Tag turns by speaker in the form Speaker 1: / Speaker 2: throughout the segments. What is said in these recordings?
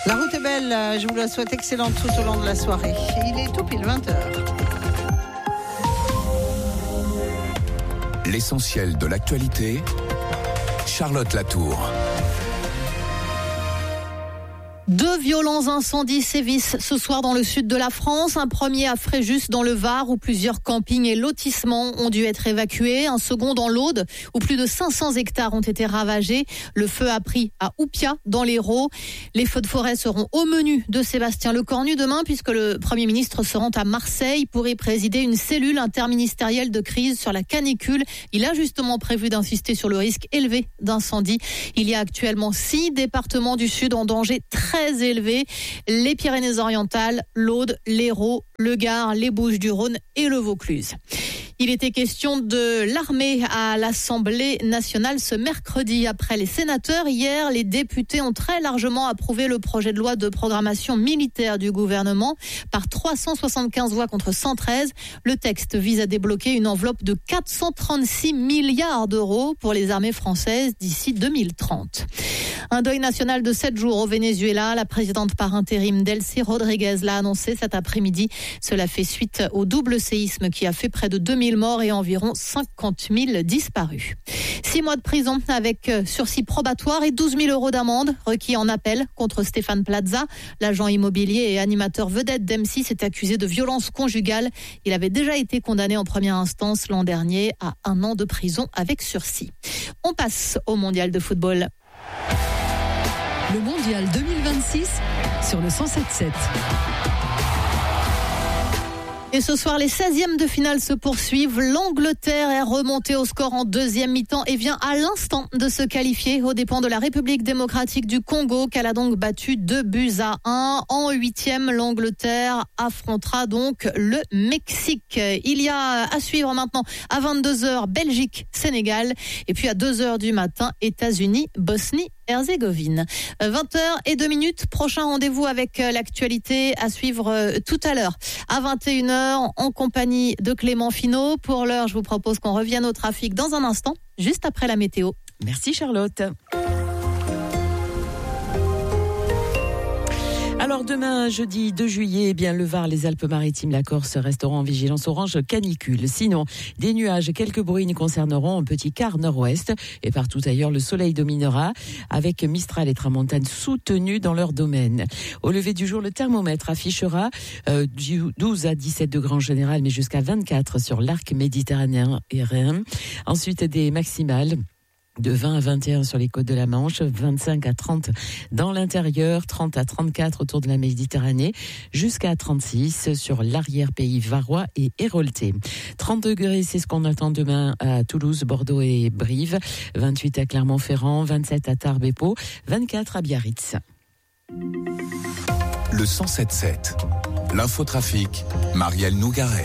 Speaker 1: La route est belle, je vous la souhaite excellente tout au long de la soirée. Il est tout pile 20h.
Speaker 2: L'essentiel de l'actualité, Charlotte Latour.
Speaker 3: Deux violents incendies sévissent ce soir dans le sud de la France. Un premier à Fréjus dans le Var où plusieurs campings et lotissements ont dû être évacués. Un second dans l'Aude où plus de 500 hectares ont été ravagés. Le feu a pris à Oupia dans l'Hérault. Les feux de forêt seront au menu de Sébastien Lecornu demain puisque le Premier ministre se rend à Marseille pour y présider une cellule interministérielle de crise sur la canicule. Il a justement prévu d'insister sur le risque élevé d'incendie. Il y a actuellement 6 départements du sud en danger très élevé, les Pyrénées-Orientales, l'Aude, l'Hérault, le Gard, les Bouches-du-Rhône et le Vaucluse. Il était question de l'armée à l'Assemblée nationale ce mercredi. Après les sénateurs, hier, les députés ont très largement approuvé le projet de loi de programmation militaire du gouvernement par 375 voix contre 113. Le texte vise à débloquer une enveloppe de 436 milliards d'euros pour les armées françaises d'ici 2030. Un deuil national de 7 jours au Venezuela. La présidente par intérim Delcy Rodriguez l'a annoncé cet après-midi. Cela fait suite au double séisme qui a fait près de 2000 morts et environ 50 000 disparus. 6 mois de prison avec sursis probatoire et 12 000 euros d'amende requis en appel contre Stéphane Plaza. L'agent immobilier et animateur vedette d'M6 est accusé de violence conjugale. Il avait déjà été condamné en première instance l'an dernier à 1 an de prison avec sursis. On passe au mondial de football.
Speaker 4: Le mondial 2026 sur le 107.7.
Speaker 3: Et ce soir, les 16e de finale se poursuivent. L'Angleterre est remontée au score en deuxième mi-temps et vient à l'instant de se qualifier aux dépens de la République démocratique du Congo, qu'elle a donc battu 2-1. En 8e, l'Angleterre affrontera donc le Mexique. Il y a à suivre maintenant à 22h, Belgique, Sénégal. Et puis à 2h du matin, États-Unis, Bosnie, Herzégovine. 20h02, prochain rendez-vous avec l'actualité à suivre tout à l'heure à 21h en compagnie de Clément Finot. Pour l'heure, je vous propose qu'on revienne au trafic dans un instant, juste après la météo.
Speaker 5: Merci Charlotte. Alors demain, jeudi 2 juillet, eh bien le Var, les Alpes-Maritimes, la Corse resteront en vigilance orange canicule. Sinon, des nuages et quelques bruines concerneront un petit quart nord-ouest et partout ailleurs, le soleil dominera avec Mistral et Tramontane soutenus dans leur domaine. Au lever du jour, le thermomètre affichera 12 à 17 degrés en général, mais jusqu'à 24 sur l'arc méditerranéen et Rhin. Ensuite, des maximales de 20 à 21 sur les côtes de la Manche, 25 à 30 dans l'intérieur, 30 à 34 autour de la Méditerranée, jusqu'à 36 sur l'arrière-pays varois et héroltais. 30 degrés, c'est ce qu'on attend demain à Toulouse, Bordeaux et Brive, 28 à Clermont-Ferrand, 27 à Tarbes et Pau, 24 à Biarritz.
Speaker 2: Le 107.7, l'infotrafic, Marielle Nougaret.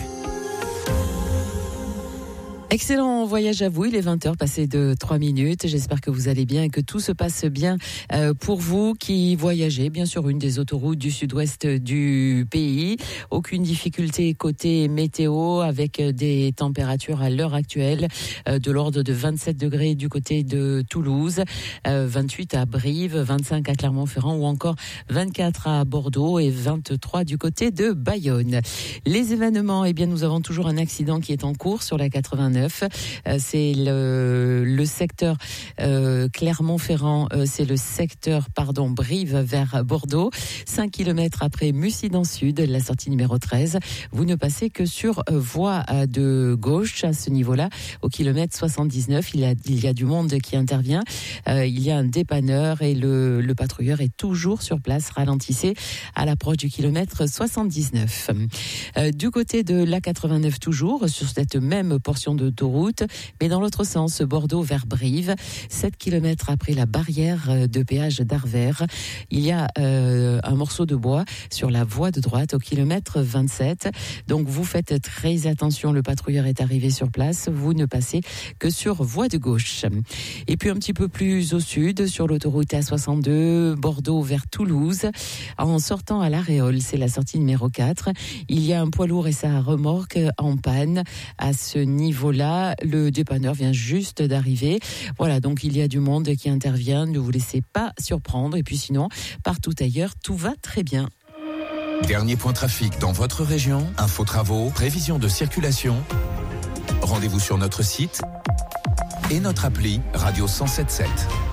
Speaker 5: Excellent voyage à vous, il est 20h passé de 3 minutes. J'espère que vous allez bien et que tout se passe bien pour vous qui voyagez bien sur une des autoroutes du sud-ouest du pays. Aucune difficulté côté météo avec des températures à l'heure actuelle de l'ordre de 27 degrés du côté de Toulouse, 28 à Brive, 25 à Clermont-Ferrand ou encore 24 à Bordeaux et 23 du côté de Bayonne. Les événements, eh bien nous avons toujours un accident qui est en cours sur la 89. C'est le secteur Clermont-Ferrand, c'est le secteur Brive vers Bordeaux, 5 km après Mussidan Sud, la sortie numéro 13. Vous ne passez que sur voie de gauche à ce niveau-là, au kilomètre 79. Il y a du monde qui intervient. Il y a un dépanneur et le patrouilleur est toujours sur place. Ralentissez à l'approche du kilomètre 79. Du côté de l'A89 toujours, sur cette même portion d'autoroute, mais dans l'autre sens, Bordeaux vers Brive, 7 km après la barrière de péage d'Arvers. Il y a un morceau de bois sur la voie de droite au kilomètre 27. Donc vous faites très attention, le patrouilleur est arrivé sur place, vous ne passez que sur voie de gauche. Et puis un petit peu plus au sud, sur l'autoroute A62, Bordeaux vers Toulouse, en sortant à l'Aréole, c'est la sortie numéro 4. Il y a un poids lourd et sa remorque en panne à ce niveau-là. là, le dépanneur vient juste d'arriver. Voilà, donc il y a du monde qui intervient. Ne vous laissez pas surprendre. Et puis sinon, partout ailleurs, tout va très bien.
Speaker 2: Dernier point trafic dans votre région, info travaux, prévision de circulation. Rendez-vous sur notre site et notre appli Radio 107.7.